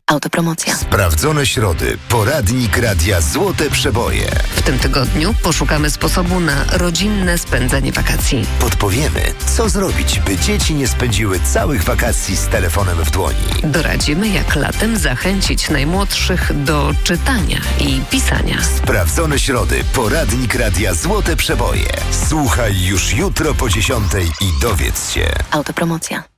Autopromocja. Sprawdzone środy. Poradnik Radia Złote Przeboje. W tym tygodniu poszukamy sposobu na rodzinne spędzenie wakacji. Podpowiemy, co zrobić, by dzieci nie spędziły całych wakacji z telefonem w dłoni. Doradzimy, jak latem zachęcić najmłodszych do czytania i pisania. Sprawdzone środy. Poradnik Radia Złote Przeboje. Słuchaj już jutro po 10:00 i dowiedz się. Autopromocja.